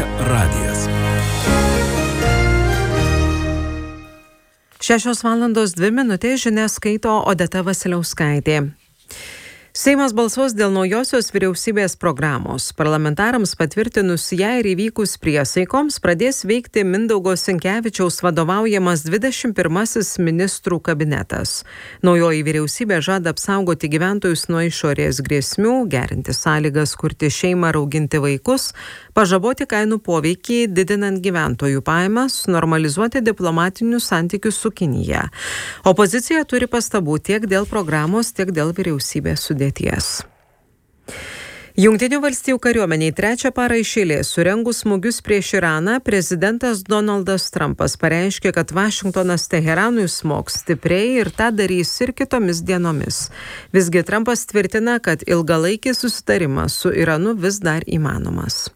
radijas. 6:02 žinias skaito Odeta Vasiliauskaitė. Seimas balsuos dėl naujosios vyriausybės programos. Parlamentarams patvirtinus ją ir įvykus priesaikoms pradės veikti Mindaugo Sinkevičiaus vadovaujamas 21 ministrų kabinetas. Naujoji vyriausybė žada apsaugoti gyventojus nuo išorės grėsmių, gerinti sąlygas kurti šeimą ir auginti vaikus, pažaboti kainų poveikį, didinant gyventojų pajamas, normalizuoti diplomatinius santykius su Kinija. Opozicija turi pastabų tiek dėl programos, tiek dėl vyriausybės sudėties. Jungtinių valstijų kariuomeniai trečią parą iš eilės surengus smūgius prieš Iraną, prezidentas Donaldas Trumpas pareiškė, kad Vašingtonas Teheranui smogs stipriai ir tą darys ir kitomis dienomis. Visgi Trumpas tvirtina, kad ilgalaikis susitarimas su Iranu vis dar įmanomas.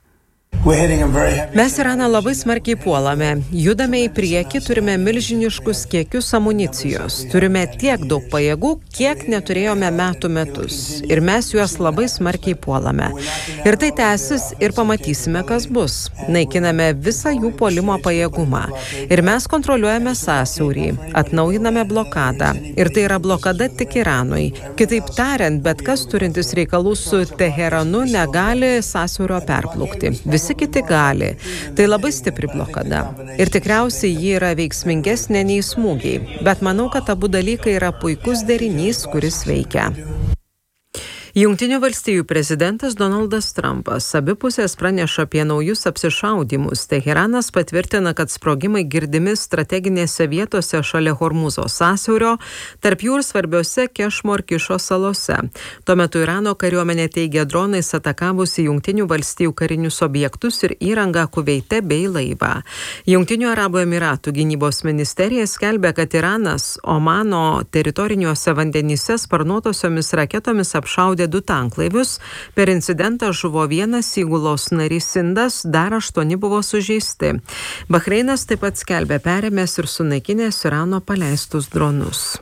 Mes Iraną labai smarkiai puolame, judame į priekį, turime milžiniškus kiekius amunicijos, turime tiek daug pajėgų, kiek neturėjome metus ir mes juos labai smarkiai puolame. Ir tai tęsis ir pamatysime, kas bus. Naikiname visą jų puolimo pajėgumą ir mes kontroliuojame sąsiaurį, atnaujiname blokadą ir tai yra blokada tik Iranui. Kitaip tariant, bet kas turintis reikalų su Teheranu negali sąsiaurio perplaukti. Visi kiti gali. Tai labai stipri blokada. Ir tikriausiai ji yra veiksmingesnė nei smūgiai. Bet manau, kad abu dalykai yra puikus derinys, kuris veikia. Jungtinių valstijų prezidentas Donaldas Trumpas abi pusės praneša apie naujus apsišaudymus. Teheranas patvirtina, kad sprogimai girdimi strateginėse vietose šalia Hormūzo sąsiaurio, tarp jų ir svarbiose Kešmorkišo salose. Tuo metu Irano kariuomenė teigia dronais atakavusi Jungtinių valstijų karinius objektus ir įrangą Kuveite bei laivą. Jungtinių Arabų Emiratų gynybos ministerija skelbia, kad Iranas Omano teritoriniuose vandenyse sparnuotosiomis raketomis apšaudė 2 tanklaivius. Per incidentą žuvo 1 įgulos narys indas, dar 8 buvo sužeisti. Bahreinas taip pat skelbia perėmęs ir sunaikinęs Irano paleistus dronus.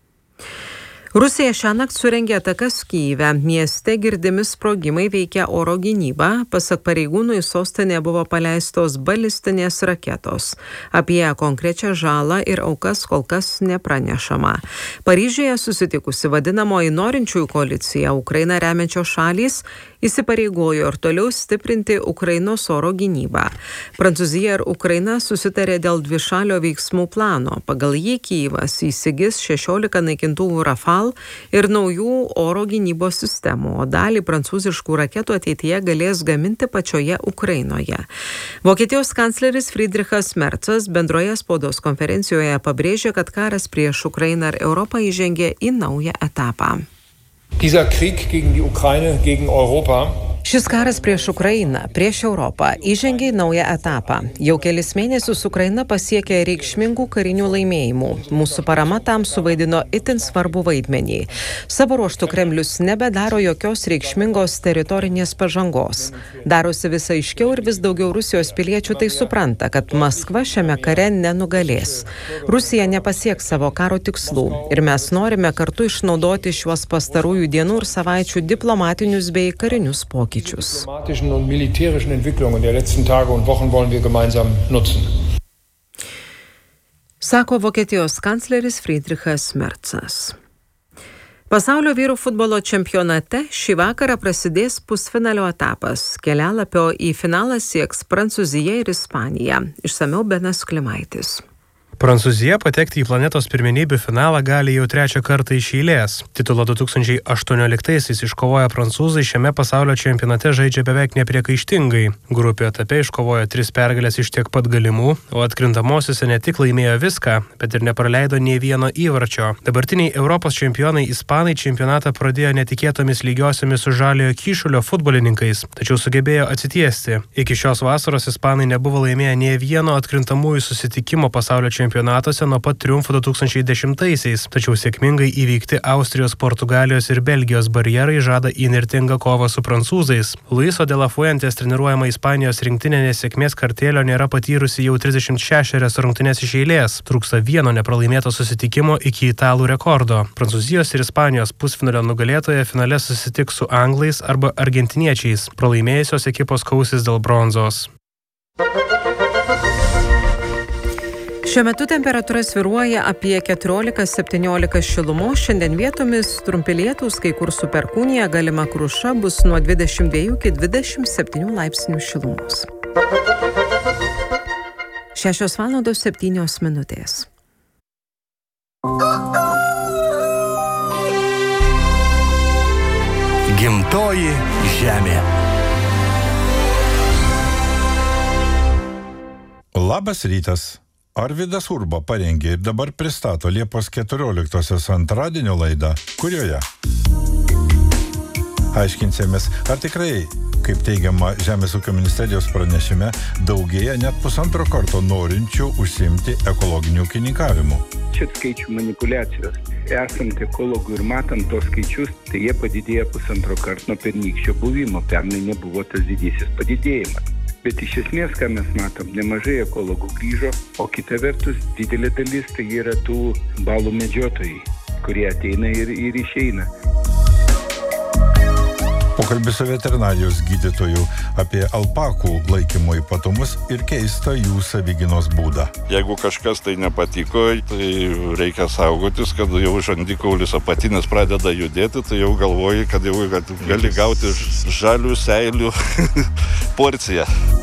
Rusija šiąnakt surengė atakas Kyjive. Mieste girdimi sprogimai veikia oro gynybą. Pasak pareigūnų į sostinę buvo paleistos balistinės raketos. Apie konkrečią žalą ir aukas kol kas nepranešama. Paryžiuje susitikusi vadinamoji norinčiųjų koalicija Ukrainą remiančios šalys įsipareigojo ir toliau stiprinti Ukrainos oro gynybą. Prancūzija ir Ukraina susitarė dėl dvišalio veiksmų plano. Pagal jį Kyjivas įsigis 16 naikintuvų Rafale ir naujų oro gynybos sistemų, o dalį prancūziškų raketų ateityje galės gaminti pačioje Ukrainoje. Vokietijos kancleris Friedrichas Merzas bendroje spaudos konferencijoje pabrėžė, kad karas prieš Ukrainą ir Europą įžengė į naują etapą. Dieser Krieg gegen die Ukraine, gegen Europa. Šis karas prieš Ukrainą, prieš Europą įžengė į naują etapą. Jau kelis mėnesius Ukraina pasiekė reikšmingų karinių laimėjimų. Mūsų parama tam suvaidino itin svarbų vaidmenį. Savo ruožtu Kremlius nebedaro jokios reikšmingos teritorinės pažangos. Darosi vis aiškiau ir vis daugiau Rusijos piliečių tai supranta, kad Maskva šiame kare nenugalės. Rusija nepasieks savo karo tikslų ir mes norime kartu išnaudoti šiuos pastarųjų dienų ir savaičių diplomatinius bei karinius pokyčius. Diplomatischen und militärischen Entwicklungen der letzten Tage und Wochen wollen wir gemeinsam nutzen. Sako Vokietijos kancleris Friedrichas Merzas. Pasaulio vyrų futbolo čempionate šį vakarą prasidės pusfinalio etapas. Kelialapio į finalą sieks Prancūzija ir Ispanija. Išsamiau Benas Klimaitis. Prancūzija patekti į planetos pirmenybių finalą gali jau 3 kartą iš eilės. Titulą 2018-aisiais iškovoję prancūzai šiame pasaulio čempionate žaidžia beveik nepriekaištingai. Grupių etape iškovojo 3 pergalės iš tiek pat galimų, o atkrintamosiose ne tik laimėjo viską, bet ir nepraleido nei vieno įvarčio. Dabartiniai Europos čempionai ispanai čempionatą pradėjo netikėtomis lygiosiomis su Žaliojo Kyšulio futbolininkais, tačiau sugebėjo atsitiesti. Iki šios vasaros ispanai nebuvo laimėję nei vieno atkrintamųjų susitikimo pasaulio čempionatuose nuo pat triumfo 2010-aisiais, tačiau sėkmingai įveikti Austrijos, Portugalijos ir Belgijos barjerai žada įnirtingą kovą su prancūzais. Luiso de la Fuentes treniruojama Ispanijos rinktinė nesėkmės kartėlio nėra patyrusi jau 36 rungtynes iš eilės. Trūksta vieno nepralaimėto susitikimo iki italų rekordo. Prancūzijos ir Ispanijos pusfinalio nugalėtoje finale susitiks su anglais arba argentiniečiais. Pralaimėjusios ekipos kausis dėl bronzos. Šiuo metu temperatūra svyruoja apie 14-17 šilumos, šiandien vietomis trumpi lietūs, kai kur su perkūnija, galima kruša, bus nuo 22 iki 27 laipsnių šilumos. 6:07. Gimtoji žemė. Labas rytas. Arvydas Urba parengė ir dabar pristato Liepos 14-osios antradienio laidą, kurioje aiškinsimės, ar tikrai, kaip teigiama Žemės ūkio ministerijos pranešime, daugėja net 1,5 karto norinčių užsiimti ekologiniu ūkininkavimu. Čia skaičių manipuliacijos. Esant ekologų ir matant tos skaičius, tai jie padidėja 1,5 karto nuo pernykščio buvimo. Pernai nebuvo tas didysis padidėjimas. Bet iš esmės, ką mes matom, nemažai ekologų grįžo, o kita vertus didelė dalis tai yra tų balų medžiotojai, kurie ateina ir išeina. Pokalbis su veterinarijos gydytoju apie alpakų laikymo ypatumus ir keistą jų savigynos būdą. Jeigu kažkas tai nepatiko, tai reikia saugotis, kad jau žandikaulis apatinis pradeda judėti, tai jau galvoji, kad jau gali gauti žalių seilių porciją.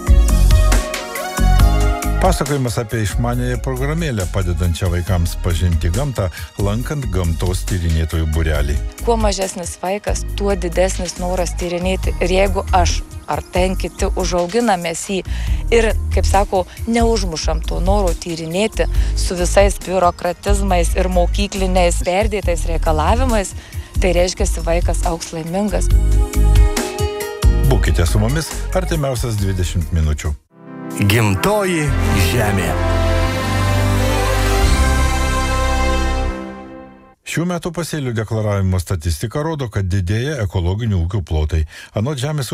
Pasakojimas apie išmaniąją programėlę, padedančią vaikams pažinti gamtą, lankant gamtos tyrinėtojų būrelį. Kuo mažesnis vaikas, tuo didesnis noras tyrinėti. Ir jeigu aš ar ten kiti užauginamės jį ir, kaip sako, neužmušam to noro tyrinėti su visais biurokratizmais ir mokykliniais perdėtais reikalavimais, tai reiškia, vaikas augs laimingas. Būkite su mumis artimiausias 20 minučių. Gimtoji žemė. Šių metų pasėlių deklaravimo statistika rodo, kad didėja ekologinių ūkių plotai. Anot Žemės